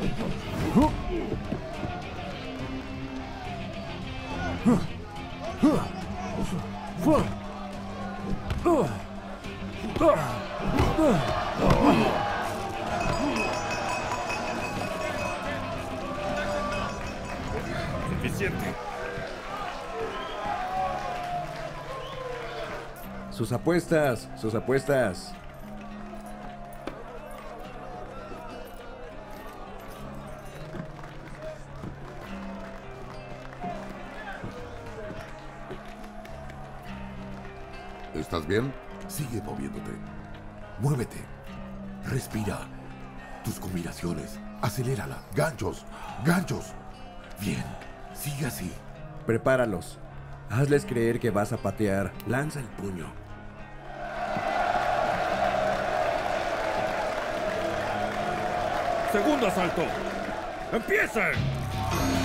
Suficiente. Sus apuestas, sus apuestas. ¿Estás bien? Sigue moviéndote. Muévete. Respira. Tus combinaciones. Acelérala. Ganchos. Ganchos. Bien. Sigue así. Prepáralos. Hazles creer que vas a patear. Lanza el puño. Segundo asalto. ¡Empiecen!